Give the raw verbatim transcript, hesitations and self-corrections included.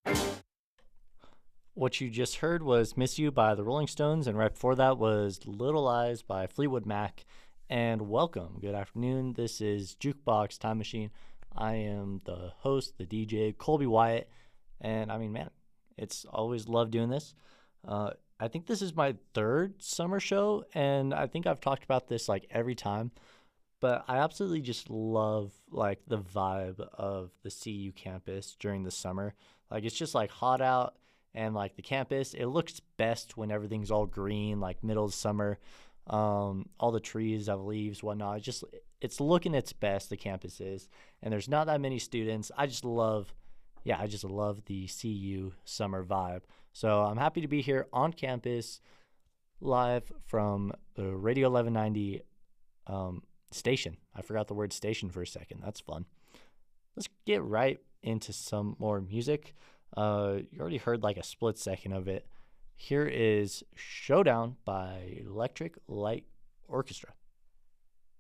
What you just heard was Miss You by the Rolling Stones, and right before that was Little Eyes by Fleetwood Mac. And welcome. Good afternoon. This is Jukebox Time Machine. I am the host, the D J, Colby Wyatt. And I mean, man, it's always love doing this. Uh, I think this is my third summer show, and I think I've talked about this like every time. But I absolutely just love like the vibe of the C U campus during the summer. Like it's just like hot out and like the campus, it looks best when everything's all green, like middle of summer. Um, all the trees have leaves, whatnot. It's just it's looking its best, the campus is. And there's not that many students. I just love yeah, I just love the C U summer vibe. So I'm happy to be here on campus live from the Radio eleven ninety um, station. I forgot the word station for a second. That's fun. Let's get right into some more music. Uh, you already heard like a split second of it. Here is Showdown by Electric Light Orchestra.